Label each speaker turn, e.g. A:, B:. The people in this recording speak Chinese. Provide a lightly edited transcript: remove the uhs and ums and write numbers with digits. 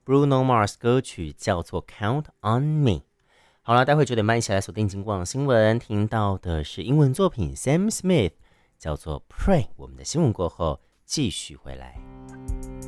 A: Bruno Mars 歌曲叫做 Count on Me。好了，待会9点半一起来锁定金广新闻，听到的是英文作品 Sam Smith 叫做 Pray。我们的新闻过后继续回来。